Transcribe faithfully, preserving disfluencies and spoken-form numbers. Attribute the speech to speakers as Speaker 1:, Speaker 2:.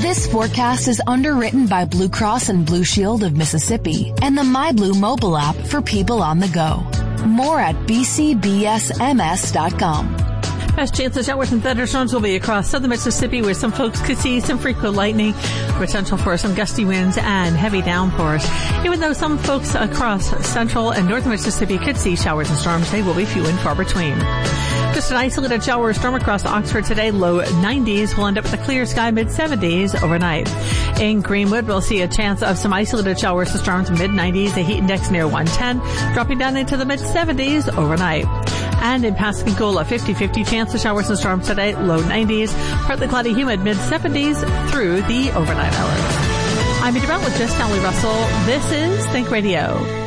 Speaker 1: This forecast is underwritten by Blue Cross and Blue Shield of Mississippi and the MyBlue mobile app for people on the go. More at b c b s m s dot com.
Speaker 2: Best chance of showers and thunderstorms will be across southern Mississippi, where some folks could see some frequent lightning, potential for some gusty winds and heavy downpours. Even though some folks across central and northern Mississippi could see showers and storms, they will be few and far between. Just an isolated shower or storm across Oxford today, low nineties. We'll end up with a clear sky, mid seventies overnight. In Greenwood, we'll see a chance of some isolated showers and storms, mid nineties. The heat index near one ten, dropping down into the mid seventies overnight. And in Pascagoula, fifty-fifty chance of showers and storms today, low nineties. Partly cloudy, humid, mid seventies through the overnight hours. I'm meteorologist Allie Russell. This is Think Radio.